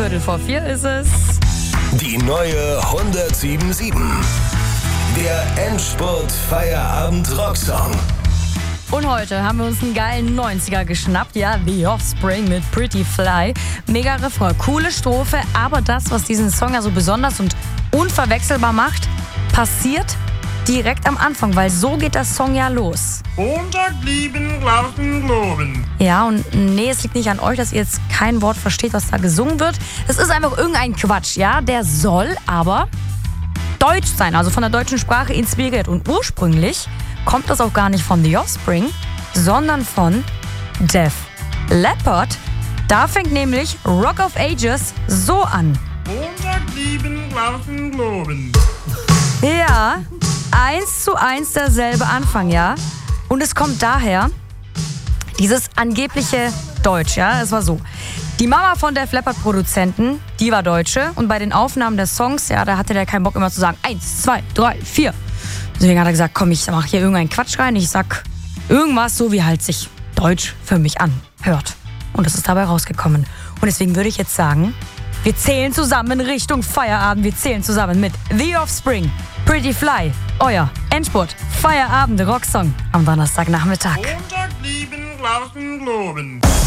3:15 ist es. Die neue 107.7. Der Endspurt-Feierabend-Rocksong. Und heute haben wir uns einen geilen 90er geschnappt. Ja, The Offspring mit Pretty Fly. Mega Refrain, coole Strophe. Aber das, was diesen Song ja so besonders und unverwechselbar macht, passiert direkt am Anfang, weil so geht der Song ja los. Montag lieben, glauben, globen. Ja, und nee, es liegt nicht an euch, dass ihr jetzt kein Wort versteht, was da gesungen wird. Es ist einfach irgendein Quatsch, ja. Der soll aber deutsch sein, also von der deutschen Sprache inspiriert. Und ursprünglich kommt das auch gar nicht von The Offspring, sondern von Def Leppard. Da fängt nämlich Rock of Ages so an. Montag lieben, glauben, globen. Ja, 1:1 derselbe Anfang, ja. Und es kommt daher, dieses angebliche Deutsch, ja, es war so. Die Mama von Def Leppard Produzenten, die war Deutsche und bei den Aufnahmen der Songs, ja, da hatte der keinen Bock immer zu sagen 1, 2, 3, 4. Deswegen hat er gesagt, komm, ich mach hier irgendeinen Quatsch rein, ich sag irgendwas so, wie halt sich Deutsch für mich anhört. Und das ist dabei rausgekommen. Und deswegen würde ich jetzt sagen, wir zählen zusammen Richtung Feierabend, wir zählen zusammen mit The Offspring, Pretty Fly, euer Endspurt, Feierabend, Rocksong am Donnerstagnachmittag. Montag lieben, glauben, globen.